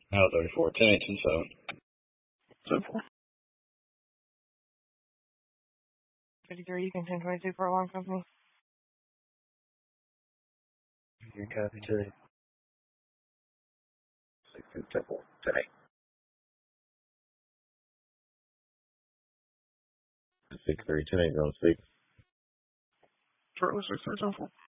Now 34, 10, 8, 10, 7. 7, 4. 53, you can 1022 for alarm company. You copy to 16, 10, 4, 10, 8. 6, 3, 10, 8, 0, 6. Shortlist 6, 3, 10, 4.